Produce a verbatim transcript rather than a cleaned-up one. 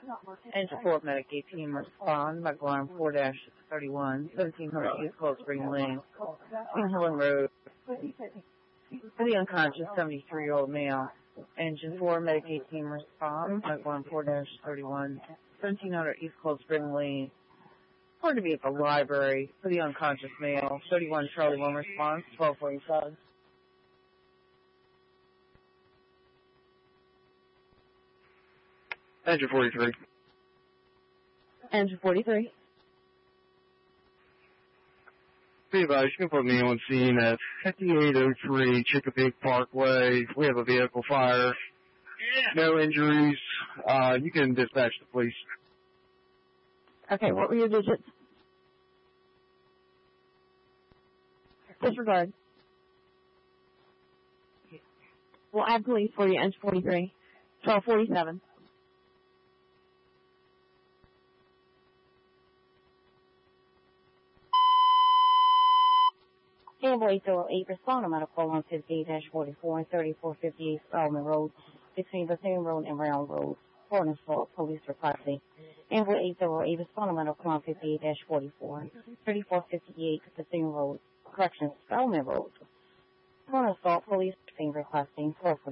Engine four, Medic eighteen, respond, McLaren four thirty-one, seventeen hundred East Cold Spring Lane, Hillen Road, for the unconscious seventy-three-year-old male. Engine four, Medic eighteen, respond, McLaren four thirty-one, seventeen hundred East Cold Spring Lane, or to be at the library, for the unconscious male, thirty-one Charlie one, response, twelve forty-seven. Engine forty-three. Engine forty-three. Be advised, you can put me on scene at fifty-eight oh three Chicopee Parkway. We have a vehicle fire. No injuries. Uh, you can dispatch the police. Okay, what were your digits? Disregard. We'll add police for you, Engine forty-three. twelve forty-seven. Amboy zero eight, respond on call on fifty-eight forty-four and thirty-four fifty-eight Solomon Road, between Bethune Road and Round Road. For an assault, police requesting. Amboy eight zero eight, respond on call on fifty-eight forty-four, thirty-four fifty-eight Bethune Road, correction, Solomon Road. For an assault, police requesting four forty.